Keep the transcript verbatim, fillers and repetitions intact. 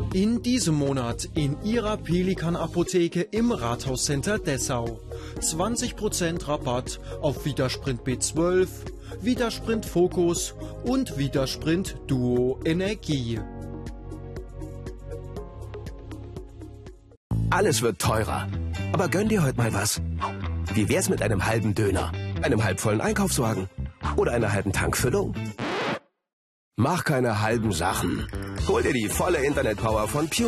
In diesem Monat in Ihrer Pelikan-Apotheke im Rathauscenter Dessau. zwanzig Prozent Rabatt auf Vitasprint B zwölf, Vitasprint Focus und Vitasprint Duo Energie. Alles wird teurer. Aber gönn dir heute mal was. Wie wär's mit einem halben Döner, einem halbvollen Einkaufswagen oder einer halben Tankfüllung? Mach keine halben Sachen. Hol dir die volle Internetpower von Pure